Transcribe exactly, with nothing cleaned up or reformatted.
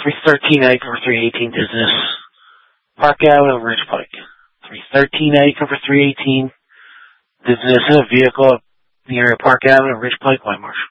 three thirteen A, cover three eighteen, business. Park Avenue, Ridge Pike. three thirteen A, cover three eighteen, business, vehicle near Park Avenue, Ridge Pike, White Marsh.